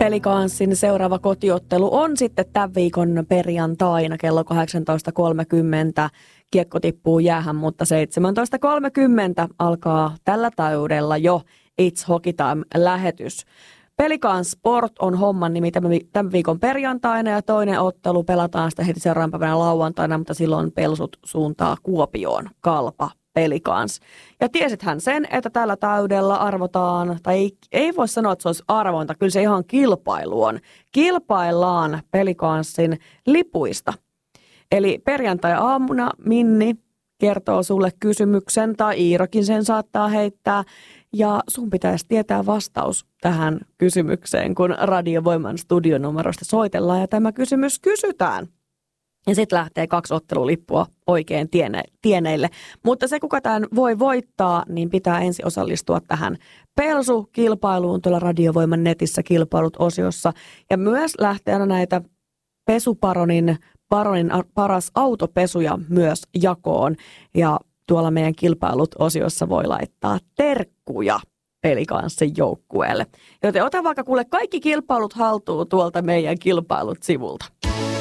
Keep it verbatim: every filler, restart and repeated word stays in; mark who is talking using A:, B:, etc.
A: Pelikanssin seuraava kotiottelu on sitten tämän viikon perjantaina kello kahdeksantoista kolmekymmentä. Kiekko tippuu jäähän, mutta seitsemäntoista kolmekymmentä alkaa tällä taajuudella jo It's Hockey Time-lähetys. Pelikans Sport on homman nimi tämän viikon perjantaina ja toinen ottelu pelataan sitä heti seuraavan päivänä lauantaina, mutta silloin Pelsut suuntaa Kuopioon. Kalpa Pelikans. Ja tiesithän sen, että tällä taajuudella arvotaan, tai ei, ei voi sanoa, että se olisi arvointa, kyllä se ihan kilpailu on. Kilpaillaan Pelikanssin lipuista. Eli perjantai-aamuna Minni kertoo sulle kysymyksen, tai Iirakin sen saattaa heittää, ja sun pitäisi tietää vastaus tähän kysymykseen, kun Radiovoiman studionumerosta soitellaan, ja tämä kysymys kysytään. Ja sitten lähtee kaksi ottelulippua oikein tiene, tieneille. Mutta se, kuka tämän voi voittaa, niin pitää ensin osallistua tähän Pelsu-kilpailuun tuolla Radiovoiman netissä kilpailut-osiossa. Ja myös lähtee aina näitä Pesuparonin Paronin paras autopesuja myös jakoon. Ja tuolla meidän kilpailut-osiossa voi laittaa terkkuja Pelikanssin joukkueelle. Joten ota vaikka kuule kaikki kilpailut haltuun tuolta meidän kilpailut-sivulta.